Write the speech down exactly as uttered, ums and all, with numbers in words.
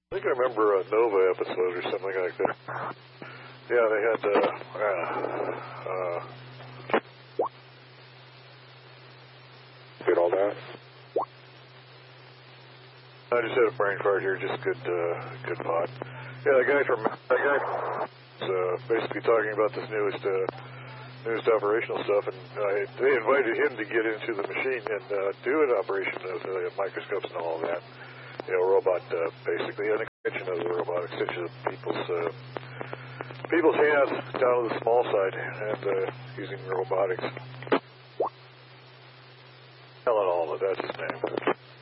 I think I remember a Nova episode or something like that. Yeah, they had, uh, uh, uh, Get all that? I just had a brain fart here, just good, uh, good pot. Yeah, that guy from, that guy was, uh, basically talking about this newest, uh, newest operational stuff, and uh, they invited him to get into the machine and, uh, do an operation of the microscopes and all of that. You know, robot, uh, basically, an extension of the robot, extension of people's, uh, people's hands down to the small side, and, uh, using robotics. Helen Alma, that's his name.